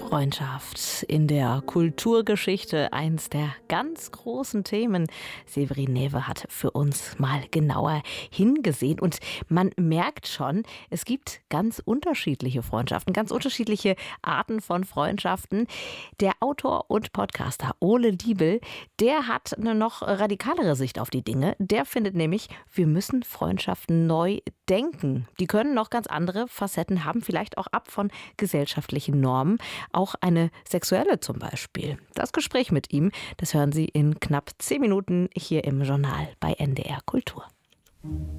Freundschaft in der Kulturgeschichte, eins der ganz großen Themen. Severin Newe hat für uns mal genauer hingesehen und man merkt schon, es gibt ganz unterschiedliche Freundschaften, ganz unterschiedliche Arten von Freundschaften. Der Autor und Podcaster Ole Liebel, der hat eine noch radikalere Sicht auf die Dinge. Der findet nämlich, wir müssen Freundschaften neu denken. Die können noch ganz andere Facetten haben, vielleicht auch ab von gesellschaftlichen Normen. Auch eine sexuelle zum Beispiel. Das Gespräch mit ihm, das hören Sie in knapp 10 Minuten hier im Journal bei NDR Kultur.